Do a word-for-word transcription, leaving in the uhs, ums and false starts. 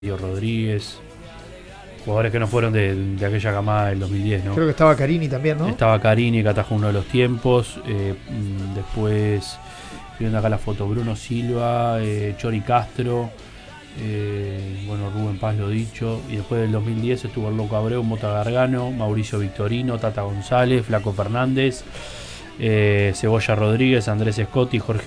Dio Rodríguez, jugadores que no fueron de, de aquella camada del dos mil diez, ¿no? Creo que estaba Carini también, ¿no? Estaba Carini, que atajó uno de los tiempos. Eh, después, viendo acá la foto, Bruno Silva, eh, Chori Castro, eh, bueno, Rubén Paz, lo dicho. Y después del dos mil diez estuvo el Loco Abreu, Mota Gargano, Mauricio Victorino, Tata González, Flaco Fernández, eh, Cebolla Rodríguez, Andrés Scotti, Jorge